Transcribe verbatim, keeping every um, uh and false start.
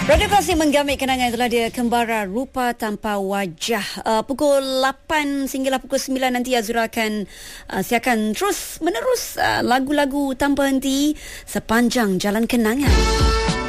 Radio Kongsi menggamit kenangan itulah dia Kembara Rupa Tanpa Wajah. Uh, pukul lapan sehinggalah pukul sembilan nanti Azura akan uh, siakan terus menerus uh, lagu-lagu tanpa henti sepanjang jalan kenangan.